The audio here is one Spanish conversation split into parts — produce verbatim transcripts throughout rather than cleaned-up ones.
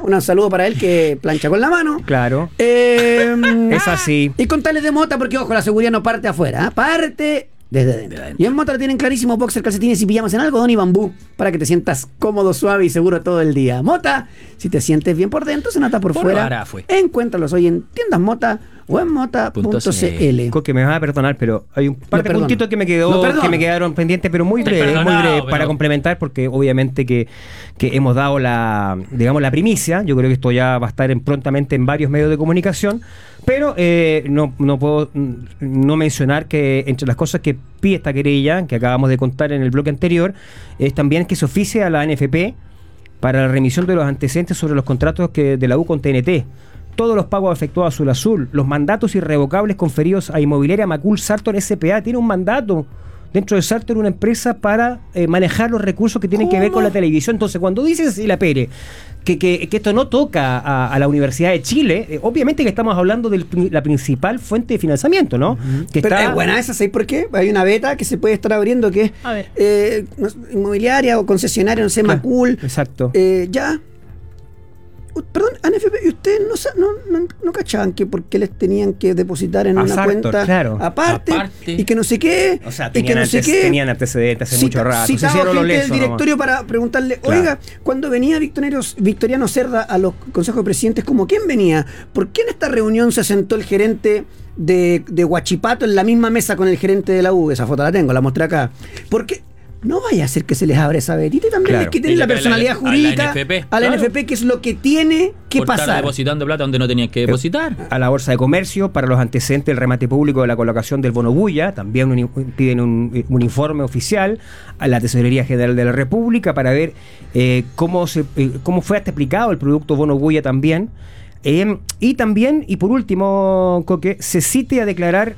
Un saludo para él que plancha con la mano. Claro. Eh, es así. Y contarles de Mota, porque ojo, la seguridad no parte afuera, ¿eh? Parte desde dentro. Y en Mota tienen clarísimo boxer, calcetines y pijamas en algodón y bambú para que te sientas cómodo, suave y seguro todo el día. Mota, si te sientes bien por dentro, se nota por, por fuera. Encuéntralos hoy en tiendas Mota o en mota punto c l. Que me va a perdonar, pero hay un par de puntitos que me quedó no, que me quedaron pendientes, pero muy breve, muy breve pero... para complementar, porque obviamente que, que hemos dado la, digamos, la primicia. Yo creo que esto ya va a estar en, prontamente en varios medios de comunicación, pero eh, no, no puedo no mencionar que entre las cosas que pide esta querella, que acabamos de contar en el bloque anterior, es también que se oficie a la N F P para la remisión de los antecedentes sobre los contratos que de la U con T N T. Todos los pagos efectuados a Azul Azul, los mandatos irrevocables conferidos a Inmobiliaria Macul Sartor S P A. Tiene un mandato dentro de Sartor, una empresa para eh, manejar los recursos que tienen ¿Cómo? que ver con la televisión. Entonces, cuando dice Cecilia Pérez que, que, que esto no toca a, a la Universidad de Chile, eh, obviamente que estamos hablando de la principal fuente de financiamiento, ¿no? Uh-huh. que Pero está... es buena esa, ¿sabes por qué? Hay una beta que se puede estar abriendo que es eh, inmobiliaria o concesionaria, no sé, claro. Macul. Exacto. Eh, ya... Perdón, N F P, ¿y ustedes no, no, no, no cachaban que por qué les tenían que depositar en a una Sartor, cuenta claro. aparte, aparte y que no sé qué? O sea, y que no antes, sé qué. Tenían antecedentes hace Cita, mucho rato. Citaba gente lo leso, del directorio nomás. Para preguntarle, claro. Oiga, cuando venía Victoriano, Victoriano Cerda a los consejos de presidentes, ¿como quién venía? ¿Por qué en esta reunión se sentó el gerente de, de Huachipato en la misma mesa con el gerente de la U? Esa foto la tengo, la mostré acá. ¿Por qué? No vaya a ser que se les abra esa betita y también claro. les quiten la, la personalidad la, jurídica a la N F P, a la claro. N F P, que es lo que tiene que Por pasar. Estar depositando plata donde no tenían que depositar. A la Bolsa de Comercio, para los antecedentes del remate público de la colocación del bono Bulla, también un, piden un, un informe oficial a la Tesorería General de la República para ver eh, cómo, se, eh, cómo fue hasta aplicado el producto bono Bulla también. Eh, y también, y por último, Coque, se cite a declarar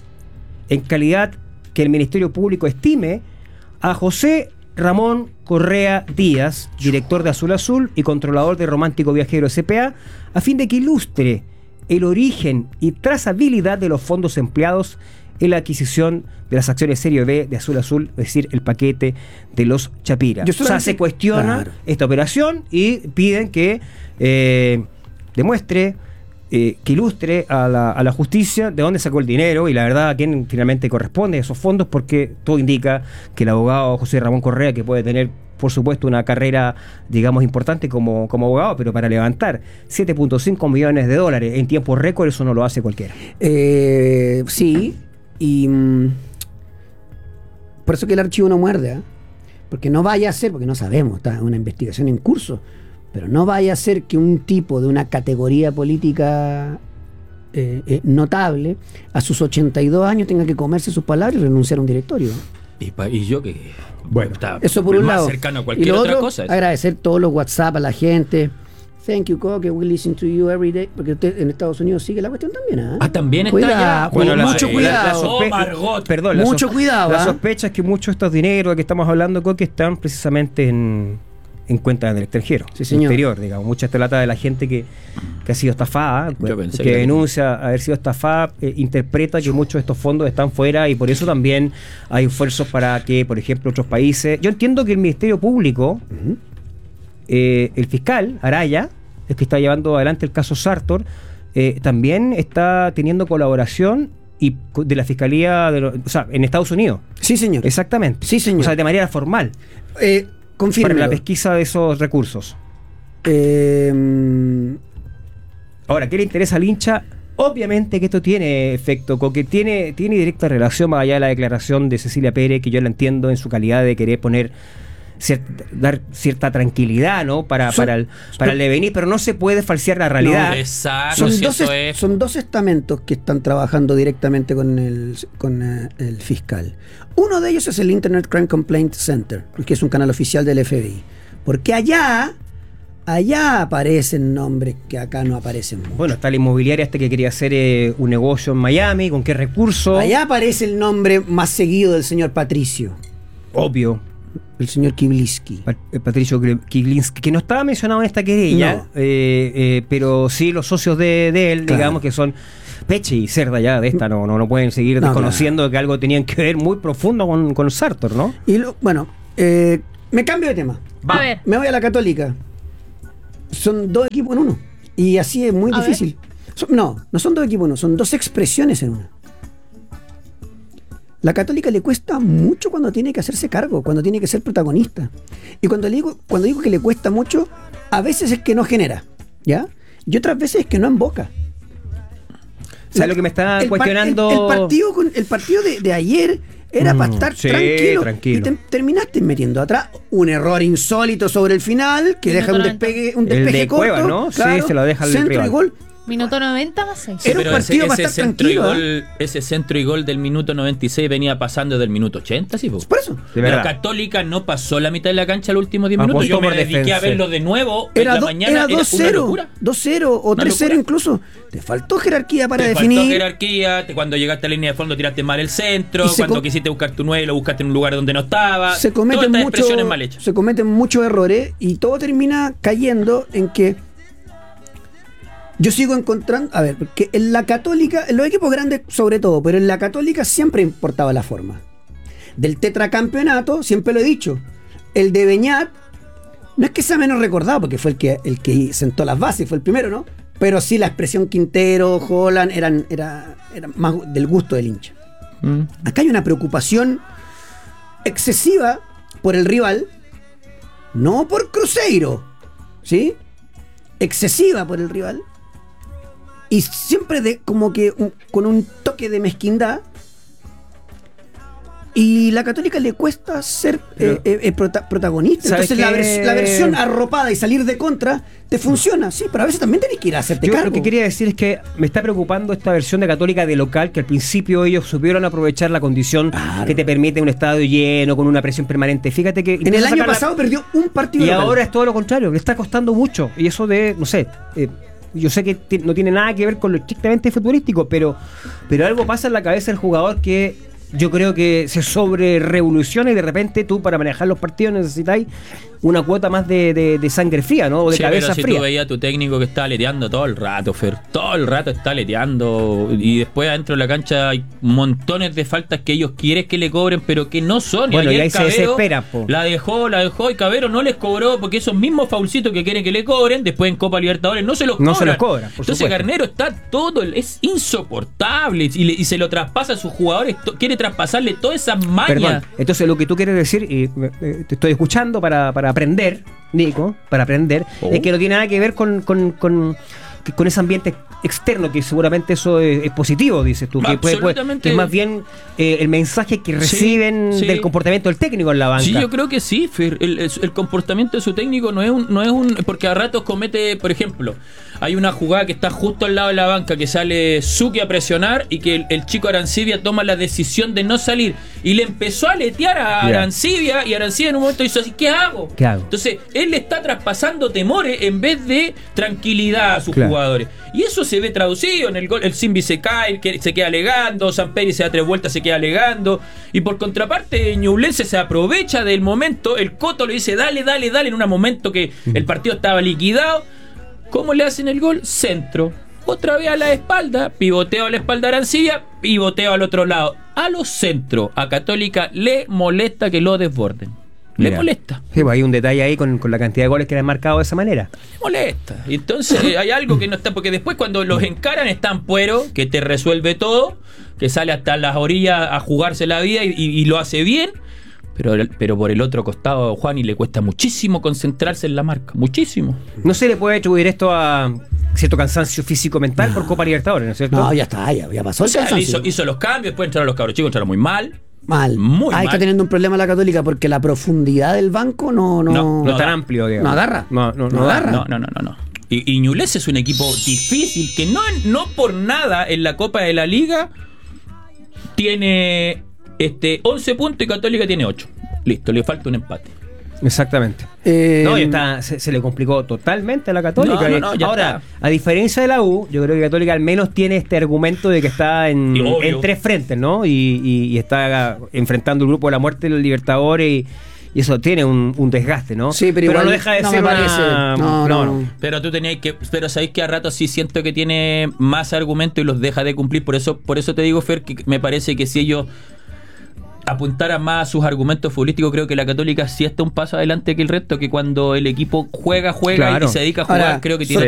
en calidad que el Ministerio Público estime a José Ramón Correa Díaz, director de Azul Azul y controlador de Romántico Viajero S P A, a fin de que ilustre el origen y trazabilidad de los fondos empleados en la adquisición de las acciones Serie B de Azul Azul, es decir, el paquete de los Chapira. O sea, se cuestiona claro. esta operación y piden que eh, demuestre Eh, que ilustre a la, a la justicia de dónde sacó el dinero y la verdad a quién finalmente corresponde esos fondos, porque todo indica que el abogado José Ramón Correa, que puede tener por supuesto una carrera digamos importante como, como abogado, pero para levantar siete punto cinco millones de dólares en tiempo récord, eso no lo hace cualquiera. Eh, sí, y mm, por eso que el archivo no muerde, ¿eh? Porque no vaya a ser, porque no sabemos, está una investigación en curso. Pero no vaya a ser que un tipo de una categoría política eh, eh, notable a sus ochenta y dos años tenga que comerse sus palabras y renunciar a un directorio. Y, pa, y yo que bueno, eso por un más lado. cercano a cualquier y lo otra otro, cosa. Eso. Agradecer todos los WhatsApp a la gente. Thank you, Coque, we listen to you every day. Porque usted en Estados Unidos sigue la cuestión también, ¿eh? Ah, también está Cuida, ya. Bueno, la, mucho la, cuidado. La, la sospe- oh, Margot. Perdón, la mucho sos- cuidado. La ¿eh? sospecha es que muchos de estos dineros de que estamos hablando, Coque, están precisamente en en cuentas del extranjero, sí, señor. exterior, digamos. Mucha trata de la gente que, que ha sido estafada, Yo que, pensé que que denuncia haber sido estafada, eh, interpreta que muchos de estos fondos están fuera y por eso también hay esfuerzos para que, por ejemplo, otros países... Yo entiendo que el Ministerio Público, uh-huh. eh, el fiscal, Araya, el que está llevando adelante el caso Sartor, eh, también está teniendo colaboración y de la Fiscalía, de lo, o sea, en Estados Unidos. Sí, señor. Exactamente. Sí, señor. O sea, de manera formal. Eh... Confírmelo. Para la pesquisa de esos recursos. Eh, Ahora, ¿qué le interesa al hincha? Obviamente que esto tiene efecto, porque tiene, tiene directa relación más allá de la declaración de Cecilia Pérez, que yo la entiendo en su calidad de querer poner cier- dar cierta tranquilidad, ¿no? Para, son, para el para el devenir, pero no se puede falsear la realidad. No, exacto, son, si dos eso est- es... son dos estamentos que están trabajando directamente con el, con uh, el fiscal. Uno de ellos es el Internet Crime Complaint Center, que es un canal oficial del F B I. Porque allá, allá aparecen nombres que acá no aparecen mucho. Bueno, está la inmobiliaria este que quería hacer eh, un negocio en Miami, ¿con qué recurso? Allá aparece el nombre más seguido del señor Patricio. Obvio. El señor Kiblinski. Patricio Kiblinski, que no estaba mencionado en esta querella, no. eh, eh, pero sí los socios de, de él, claro. digamos que son Peche y Cerda ya de esta, no, no, no pueden seguir no, desconociendo claro. que algo tenían que ver muy profundo con, con Sartor, ¿no? Y lo, bueno, eh, me cambio de tema. Va. A ver. Me voy a la Católica. son dos equipos en uno. Y así es muy A difícil. Son- no, no son dos equipos en uno, son dos expresiones en una. La Católica le cuesta mucho cuando tiene que hacerse cargo, cuando tiene que ser protagonista. Y cuando le digo, cuando digo que le cuesta mucho, a veces es que no genera, ¿ya? Y otras veces es que no emboca. ¿Sabes lo que me está el par- cuestionando? El, el partido, con, el partido de, de ayer era Mm, para estar sí, tranquilo. tranquilo. Y te, terminaste metiendo atrás un error insólito sobre el final que Minuto deja un noventa. despegue, un El despeje de corto. Cueva, ¿no? Sí, claro, se lo deja al centro rival. y gol. Minuto noventa más seis. Era un pero partido ese, para ese estar centro y tranquilo, gol, ese centro y gol del minuto noventa y seis venía pasando del minuto ochenta, ¿sí? Po? Por eso. De La verdad. Católica no pasó la mitad de la cancha los últimos diez minutos. Apostó Yo me por dediqué defensa. a verlo de nuevo en Era, la do- mañana. era Era dos una cero, locura. dos cero o Una tres cero locura. incluso. Te faltó jerarquía para Te definir. faltó jerarquía, te- cuando llegaste a la línea de fondo tiraste mal el centro, Y se cuando com- quisiste buscar tu nueve lo buscaste en un lugar donde no estaba. se Todas cometen estas muchos expresiones mal hechas. se cometen muchos errores y todo termina cayendo en que yo sigo encontrando, a ver, porque en la Católica, en los equipos grandes sobre todo, pero en la Católica siempre importaba la forma. Del tetracampeonato, siempre lo he dicho, el de Beñat no es que sea menos recordado, porque fue el que el que sentó las bases, fue el primero, ¿no? Pero sí la expresión Quintero, Holland eran era, eran más del gusto del hincha. Mm. Acá hay una preocupación excesiva por el rival, no por Cruzeiro, ¿sí? Excesiva por el rival. Y siempre de como que un- con un toque de mezquindad. Y la Católica le cuesta ser eh, eh, eh, prota- protagonista. ¿Sabes Entonces la, qué? vers- la versión arropada y salir de contra te funciona, sí, pero a veces también tenés que ir a hacerte Yo cargo. lo que quería decir es que me está preocupando esta versión de Católica de local, que al principio ellos supieron aprovechar la condición Claro. que te permite un estadio lleno, con una presión permanente. Fíjate que... En el empieza a año sacar la- pasado perdió un partido Y local. ahora es todo lo contrario, le está costando mucho. Y eso de, no sé, eh, yo sé que ti- no tiene nada que ver con lo estrictamente futbolístico, pero, pero algo pasa en la cabeza del jugador que yo creo que se sobre revoluciona y de repente tú para manejar los partidos necesitáis una cuota más de, de- de sangre fría, ¿no? O de Sí, cabeza pero si fría. tú veías a tu técnico que está aleteando todo el rato, Fer, todo el rato está aleteando y después adentro de la cancha hay montones de faltas que ellos quieren que le cobren, pero que no son. Bueno, y ayer ahí se Cabero desesperan, po. La dejó, la dejó y Cabero no les cobró porque esos mismos faulcitos que quieren que le cobren, después en Copa Libertadores no se los No cobran. se los cobran, por Entonces supuesto. Garnero está todo, es insoportable y, le- y se lo traspasa a sus jugadores, to- quiere traspasarle todas esas mañas. Perdón, entonces lo que tú quieres decir, y eh, te estoy escuchando para, para aprender, Nico, para aprender, Oh. es que no tiene nada que ver con, con, con, que- con ese ambiente externo, que seguramente eso es, es positivo, dices tú, que, puede- puede- Absolutamente. que es más bien eh, el mensaje que reciben sí. del comportamiento del técnico en la banca. Sí, yo creo que sí, Fer. El, el- el comportamiento de su técnico no es un, no es un, porque a ratos comete, por ejemplo, hay una jugada que está justo al lado de la banca que sale Suki a presionar y que el, el chico Arancibia toma la decisión de no salir y le empezó a letear a Ya. Arancibia y Arancibia en un momento hizo así, ¿qué hago? ¿Qué hago? Entonces, él le está traspasando temores en vez de tranquilidad a sus Claro. jugadores. Y eso se ve traducido en el gol. El Simbi se cae, que se queda alegando, Samperi se da tres vueltas, se queda alegando. Y por contraparte, Ñublense se aprovecha del momento. El Coto le dice, dale, dale, dale, en un momento que el partido estaba liquidado. ¿Cómo le hacen el gol? Centro. Otra vez a la espalda, pivoteo a la espalda de Arancibia, pivoteo al otro lado. A los centros, a Católica le molesta que lo desborden. Le Mira. molesta. Sí, pues hay un detalle ahí con, con la cantidad de goles que le han marcado de esa manera. Molesta. Y entonces eh, hay algo que no está, porque después cuando los encaran están Puero, que te resuelve todo, que sale hasta las orillas a jugarse la vida y, y- y lo hace bien, pero, pero por el otro costado a Juani le cuesta muchísimo concentrarse en la marca, muchísimo. No se le puede atribuir esto a cierto cansancio físico-mental por Copa Libertadores, ¿no es cierto? No, ya está, ya, ya pasó O el sea, cansancio. hizo, hizo los cambios, después entraron los cabros chicos, entraron muy mal. Mal. Muy Ahí mal. está teniendo un problema la Católica porque la profundidad del banco no no, No, No es tan da. amplio, digamos. No agarra. No, no, no, No agarra. No, no, no, no, no. Y, y Ñublense es un equipo difícil que no, no por nada en la Copa de la Liga tiene este once puntos y Católica tiene ocho. Listo, le falta un empate. Exactamente. Eh, No, y está, se, se le complicó totalmente a la Católica. No, no, no, ya Ahora, está. a diferencia de la U, yo creo que Católica al menos tiene este argumento de que está en, Y obvio. en tres frentes, ¿no? Y, y- y está enfrentando el grupo de la muerte de los Libertadores y, y eso tiene un, un desgaste, ¿no? Sí, pero igual no deja de no ser me una- parece. No, no. Pero tú tenías que. Pero sabéis que a rato sí siento que tiene más argumentos y los deja de cumplir. Por eso, por eso te digo, Fer, que me parece que si ellos apuntara más a sus argumentos futbolísticos, creo que la Católica sí está un paso adelante que el resto, que cuando el equipo juega, juega Claro. y se dedica a jugar, Ahora, creo que tiene